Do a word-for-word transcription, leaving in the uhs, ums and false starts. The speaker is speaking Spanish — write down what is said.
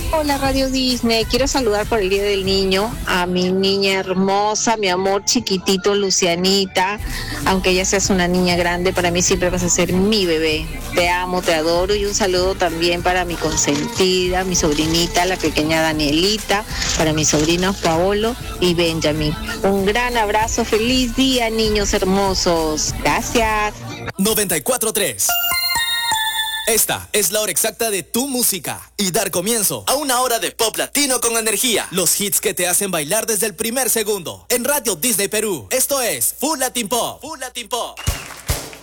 Hola Radio Disney, quiero saludar por el Día del Niño a mi niña hermosa, mi amor chiquitito Lucianita, aunque ella seas una niña grande, para mí siempre vas a ser mi bebé. Te amo, te adoro y un saludo también para mi consentida, mi sobrinita, la pequeña Danielita, para mis sobrinos Paolo y Benjamin. Un gran abrazo, feliz día niños hermosos. Gracias. noventa y cuatro punto tres. Esta es la hora exacta de tu música y dar comienzo a una hora de pop latino con energía. Los hits que te hacen bailar desde el primer segundo. En Radio Disney Perú, esto es Full Latin Pop. Full Latin Pop.